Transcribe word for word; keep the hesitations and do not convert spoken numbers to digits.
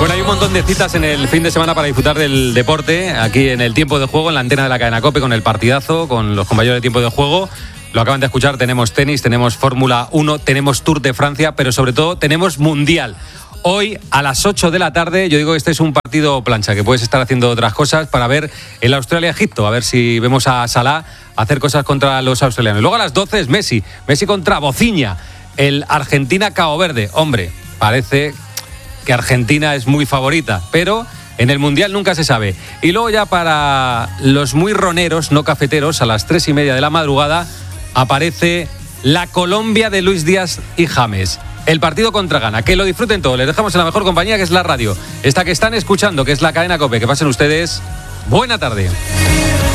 Bueno, hay un montón de citas en el fin de semana para disfrutar del deporte, aquí en el tiempo de juego, en la antena de la cadena COPE, con el partidazo, con los compañeros de tiempo de juego. Lo acaban de escuchar, tenemos tenis, tenemos Fórmula uno, tenemos Tour de Francia, pero sobre todo tenemos Mundial. Hoy a las ocho de la tarde, yo digo que este es un partido plancha, que puedes estar haciendo otras cosas para ver el Australia-Egipto, a ver si vemos a Salah hacer cosas contra los australianos. Luego a las doce es Messi, Messi contra Bociña, el Argentina-Cabo Verde. Hombre, parece que Argentina es muy favorita, pero en el Mundial nunca se sabe. Y luego ya para los muy roneros, no cafeteros, a las tres y media de la madrugada aparece la Colombia de Luis Díaz y James. El partido contra Ghana. Que lo disfruten todos. Les dejamos en la mejor compañía, que es la radio. Esta que están escuchando, que es la cadena COPE. Que pasen ustedes buena tarde.